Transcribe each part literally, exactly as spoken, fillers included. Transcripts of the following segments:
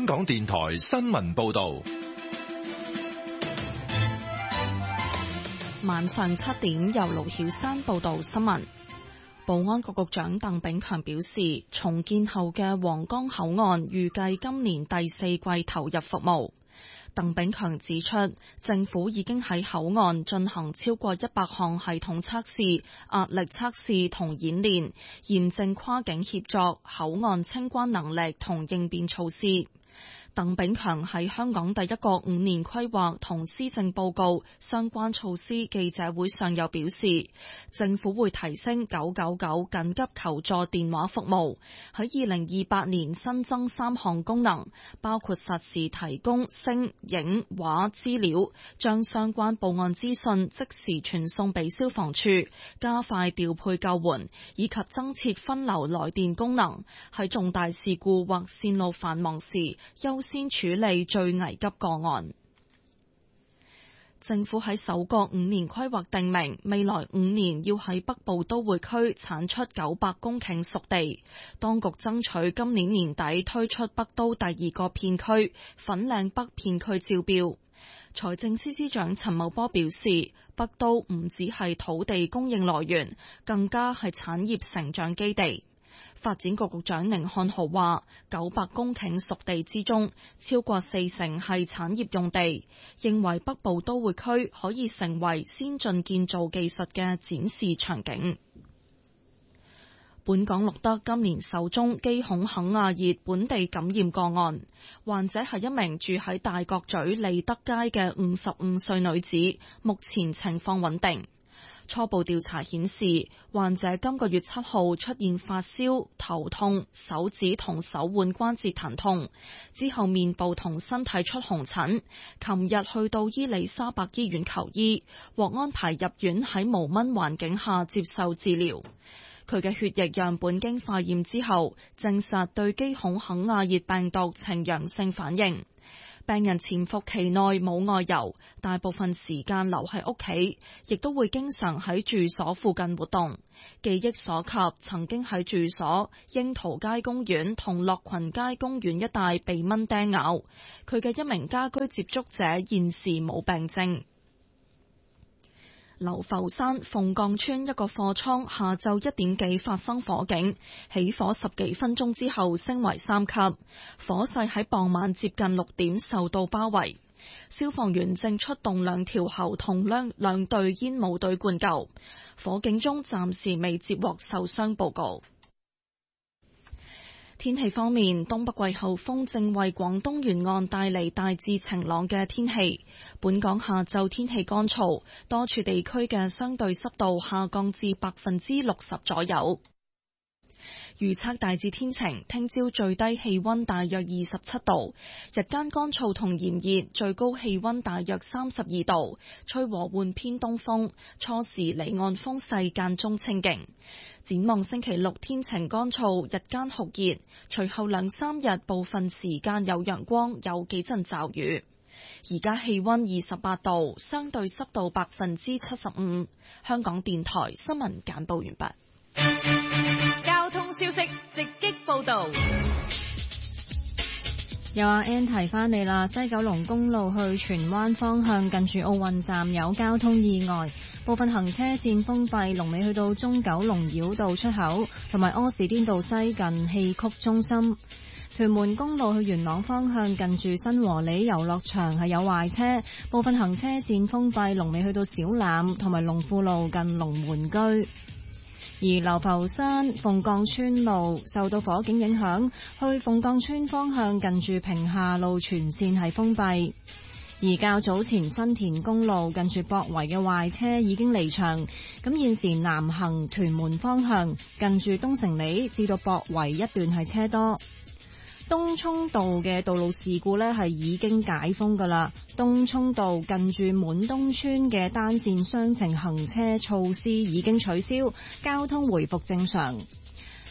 港電台新聞報道。 晚上七點，由盧曉山報道新聞。保安局局長鄧炳強表示，重建後嘅皇崗口岸預計今年第四季投入服務。鄧炳強指出，政府已經喺口岸進行超過一百項系統測試、壓力測試同演練，驗證跨境協作、口岸清關能力同應變措施。鄧炳強喺香港第一個五年規劃同施政報告相關措施記者會上又表示，政府會提升九九九緊急求助電話服務，喺二零二八年新增三項功能，包括實時提供聲、影、畫資料，將相關報案資訊即時傳送俾消防處，加快調配救援，以及增設分流來電功能，喺重大事故或線路繁忙時優先處理最危急個案。政府喺首個五年規劃定明，未來五年要喺北部都會區產出九百公頃熟地。當局爭取今年年底推出北都第二個片區粉嶺北片區招標。財政司司長陳茂波表示，北都唔只係土地供應來源，更加係產業成長基地。發展局局長寧漢豪話，九百公頃熟地之中，超過四成係產業用地，認為北部都會區可以成為先進建造技術嘅展示場景。本港錄得今年首宗基孔肯亞熱本地感染個案，患者係一名住喺大角咀利德街嘅五十五歲女子，目前情況穩定。初步調查顯示，患者今個月七號出現發燒、頭痛、手指同手腕關節疼痛，之後面部同身體出紅疹。琴日去到伊利沙伯醫院求醫，獲安排入院喺無蚊環境下接受治療。佢嘅血液樣本經化驗之後，證實對基孔肯亞熱病毒呈陽性反應。病人潛伏期內冇外遊，大部分時間留喺屋企，亦都會經常喺住所附近活動。記憶所及，曾經喺住所櫻桃街公園同樂群街公園一帶被蚊叮咬。佢嘅一名家居接觸者現時冇病徵。流浮山鳳崗村一個貨倉下晝一點幾發生火警，起火十幾分鐘之後升為三級，火勢喺傍晚接近六點受到包圍，消防員正出動兩條喉同兩兩隊煙霧隊灌救，火警中暫時未接獲受傷報告。天氣方面，東北季候風正為廣東沿岸帶嚟大致晴朗嘅天氣。本港下晝天氣乾燥，多處地區嘅相對濕度下降至百分之六十左右。預測大致天晴，聽朝最低氣溫大約二十七度，日間乾燥同炎熱，最高氣溫大約三十二度，吹和緩偏東風，初時離岸風勢間中清勁。展望星期六天晴乾燥，日間酷熱，隨後兩三日部分時間有陽光，有幾陣驟雨。而家氣溫二十八度，相對濕度百分之七十五。香港電台新聞簡報完畢。 交通消息直擊報道。 有阿 Ann 提翻你啦，西九龍公路去荃灣方向近住奧運站有交通意外，部分行車線封閉，龍尾去到中九龍繞道出口，同埋柯士甸道西近戲曲中心。屯門公路去元朗方向近住新和里遊樂場係有壞車，部分行車線封閉，龍尾去到小欖，同埋龍富路近龍門居。而流浮山鳳崗村路受到火警影響，去鳳崗村方向近住屏廈路全線係封閉。而較早前新田公路近住博圍嘅壞車已經離場，咁現時南行屯門方向近住東城里至到博圍一段係車多。東涌道嘅道路事故呢係已經解封噶啦，東涌道近住滿東村嘅單線雙程行車措施已經取消，交通回復正常。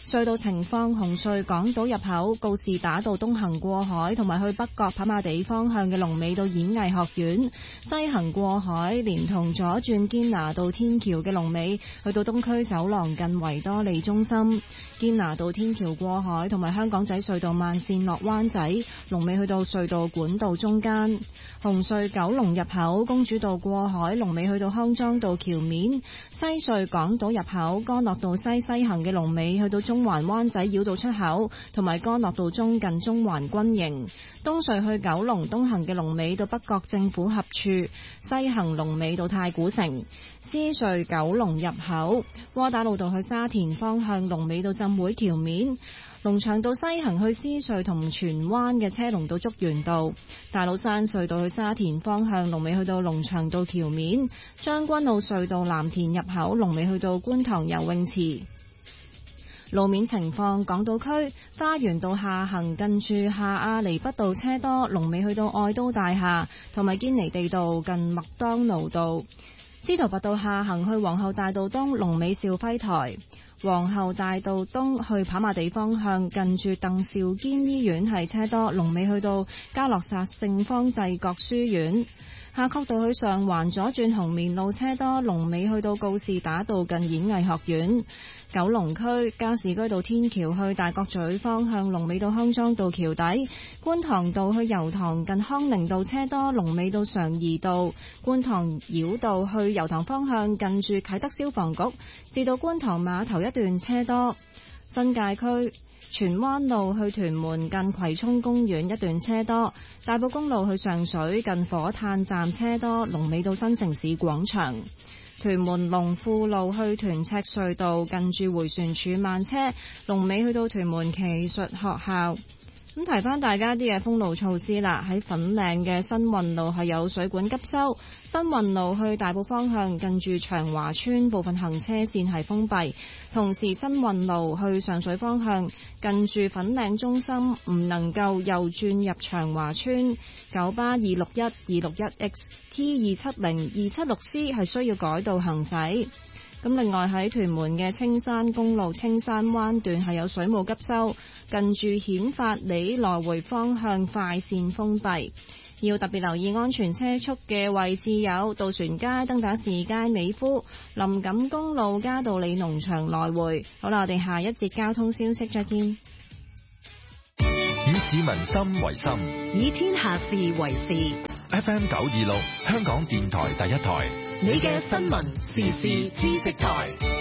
隧道情況：紅隧港島入口告士打道東行過海同埋去北角跑馬地方向嘅龍尾到演藝學院，西行過海連同左轉堅拿道天橋嘅龍尾去到東區走廊近維多利中心。堅拿道天橋過海同埋香港仔隧道慢線落灣仔，龍尾去到隧道管道中間。紅隧九龍入口公主道過海，龍尾去到康莊道橋面。西隧港島入口干諾道西西行嘅龍尾去到中環灣仔繞道出口，同埋干諾道中近中環軍營。東隧去九龍東行嘅龍尾到北角政府合署，西行龍尾到太古城。獅隧九龍入口窩打老道去沙田方向龍尾到浸會橋面。龍翔道西行去獅隧同荃灣嘅車龍到竹園道。大老山隧道去沙田方向龍尾去到龍翔道橋面。將軍澳隧道藍田入口龍尾去到觀塘游泳池。路面情況：港島區花園道下行近住下亞厘畢道車多，龍尾去到愛都大廈同埋堅尼地道近麥當勞道。司徒拔道下行去皇后大道東龍尾兆輝台。皇后大道東去跑馬地方向近住鄧肇堅醫院係車多，龍尾去到嘉諾撒聖方濟各書院。夏慤道去上環左轉紅棉路車多，龍尾去到告士打道近演藝學院。九龍區加士居道天橋去大角咀方向龍尾到康莊道橋底。觀塘道去油塘近康寧道車多，龍尾到常怡道。觀塘繞道去油塘方向近住啟德消防局至到觀塘碼頭一段車多。新界區荃灣路去屯門近葵涌公園一段車多。大埔公路去上水近火炭站車多，龍尾到新城市廣場。屯門龍富路去屯赤隧道近住迴旋處慢車，龍尾去到屯門技術學校。咁提翻大家啲嘅封路措施啦，喺粉嶺嘅新運路係有水管急修，新運路去大埔方向近住長華村部分行車線係封閉，同時新運路去上水方向近住粉嶺中心唔能夠右轉入長華村。九巴二六一、二六一 X T 二七零、二七六 C 係需要改道行駛。咁另外喺屯門嘅青山公路青山灣段係有水務急修，近住顯發里來回方向快線封閉。要特別留意安全車速嘅位置有渡船街、登打士街、美孚、林錦公路嘉道理農場來回。好啦，我哋下一節交通消息再見。 以市民心為心， 以天下事為事。 F M 九二六，香港電台第一台， 你嘅新聞時事知識台。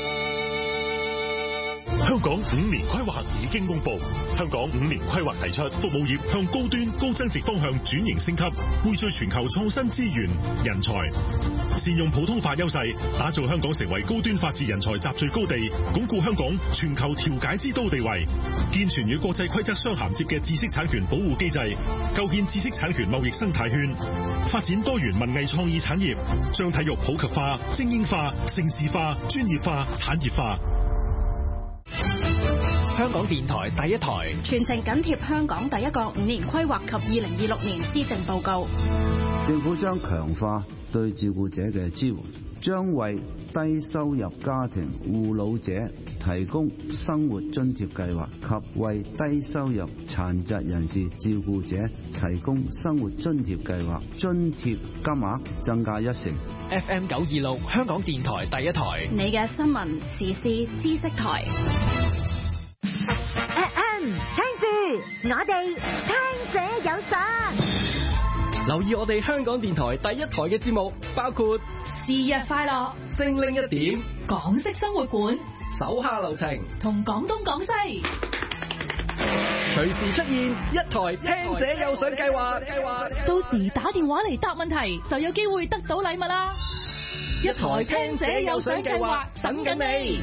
香港五年規劃已經公布，香港五年規劃提出服務業向高端高增值方向轉型升級，匯聚全球創新資源人才，善用普通法優勢，打造香港成為高端法治人才集聚高地，鞏固香港全球調解之都地位，健全與國際規則相銜接嘅知識產權保護機制，構建知識產權貿易生態圈，發展多元文藝創意產業，將體育普及化、精英化、城市化、專業化、產業化。 香港電台第一台全程緊貼香港第一個五年規劃及二零二六年施政報告。 政府將強化對照顧者嘅支援，將為低收入家庭護老者提供生活津貼計劃，及為低收入殘疾人士照顧者提供生活津貼計劃，津貼金額增加一成。 F M 九二六香港電台第一台， 你嘅新聞時事知識台。 聽住，我哋聽者有賞。 留意我哋香港電台第一台嘅節目，包括是日快樂、 精靈一點、 港式生活館、 手下留情同廣東廣西。 隨時出現一台聽者有賞計劃，計劃到時打電話嚟答問題，就有機會得到禮物啦！一台聽者有賞計劃等緊你。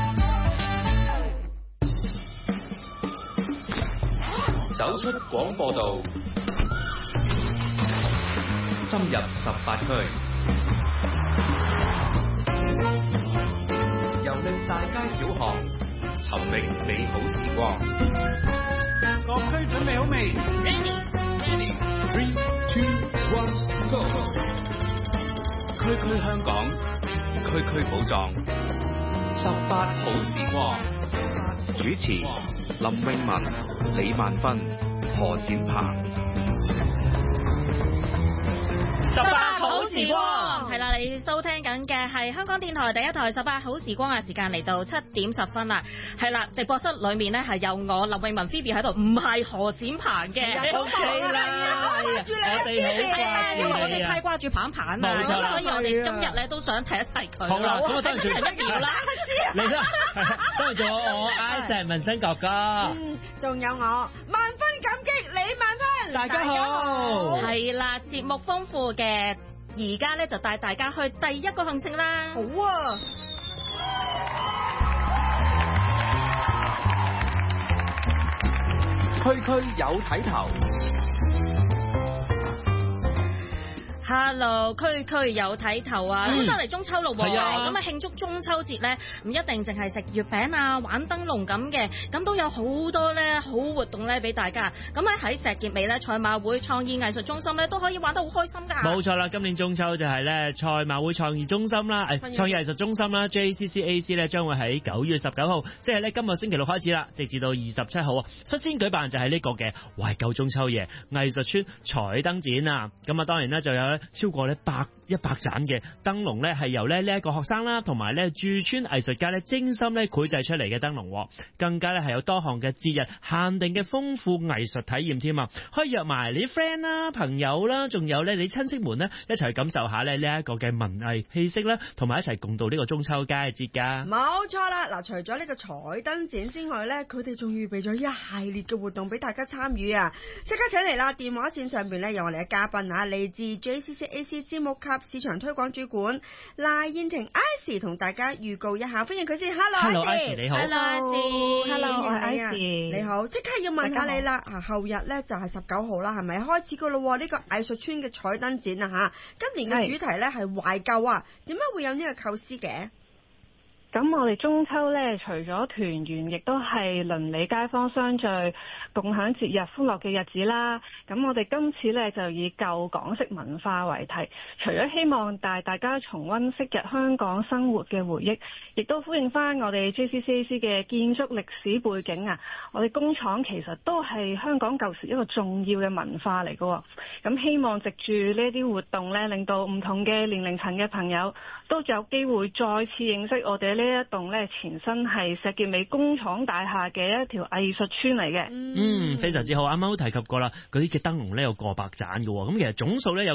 走出廣播道，深入十八區，遊歷大街小巷，尋覓美好時光。 各區準備好未 ？Ready, ready, three, two, one, go！ 區區香港，區區寶藏，十八好時光。 主持林詠雯、李萬芬、何展鵬。 十八好時光，係啦，你收聽緊嘅係香港電台第一台十八好時光嘅時間，嚟到七點十分啦。係啦，直播室裏面呢係有我林詠雯 Phoebe 喺度，唔係何展鵬嘅。 O K 啦，我哋好掛住你啊， 因為我哋太掛住鵬鵬啦，咁所以我哋今日咧都想提一提佢。 好啦，咁啊當然一齊一秒啦， 嚟啦，當然仲有我 Isaac 文生哥哥， 嗯，仲有我萬分感激李萬芬， 大家好， 係啦，節目豐富嘅。而家咧就帶大家去第一個行程啦。 好啊！ 區區有睇頭。 Hello，區區有睇頭啊！咁就嚟中秋咯喎，咁啊慶祝中秋節咧，唔一定淨係食月餅啊、玩燈籠咁嘅，咁都有好多咧好活動咧俾大家。咁喺喺石硤尾咧賽馬會創意藝術中心咧都可以玩得好開心㗎。 冇錯啦，今年中秋就係咧賽馬會創意中心啦，誒創意藝術中心啦 J C C A C 咧將會喺九月十九號，即係咧今個星期六開始啦，直至到二十七號啊，率先舉辦就係呢個嘅懷舊中秋夜藝術村彩燈展啊！咁啊當然咧就有超過咧百一百盞嘅燈籠咧，係由咧呢一個學生啦，同埋咧駐村藝術家咧精心咧繪製出嚟嘅燈籠，更加咧係有多項嘅節日限定嘅豐富藝術體驗添啊！可以約埋你啲 friend 啦、朋友啦，仲有咧你親戚們咧一齊去感受下咧呢一個嘅文藝氣息啦，同埋一齊共度呢個中秋佳節噶。 冇錯啦，嗱，除咗呢個彩燈展之外咧，佢哋仲預備咗一系列嘅活動俾大家參與啊！即刻請嚟啦，電話線上邊咧有我哋嘅嘉賓啊，嚟自 J C C A C 節目及市場推廣主管賴燕婷 Icy 同大家預告一下，歡迎佢先。Hello Icy，你好。 Hello，Hello， 我係 Icy。 你好，即刻要問下你啦。啊，後日咧就係十九號啦，係咪開始噶咯？呢個藝術村嘅彩燈展啊吓，今年嘅主題咧係懷舊啊，點解會有呢個構思嘅？ 咁我哋中秋咧，除咗團圓，亦都係鄰里街坊相聚，共享節日歡樂嘅日子啦。咁我哋今次咧就以舊港式文化為題，除咗希望帶大家重溫昔日香港生活嘅回憶，亦都呼應翻我哋 J C C A C 嘅建築歷史背景啊！我哋工廠其實都係香港舊時一個重要嘅文化嚟㗎。咁希望藉住呢啲活動咧，令到唔同嘅年齡層嘅朋友都有機會再次認識我哋呢一棟咧前身係石硤尾工廠大廈嘅一條藝術村嚟嘅。 嗯，非常之好。啱啱都提及過啦，嗰啲嘅燈籠咧有過百盞嘅，咁其實總數咧有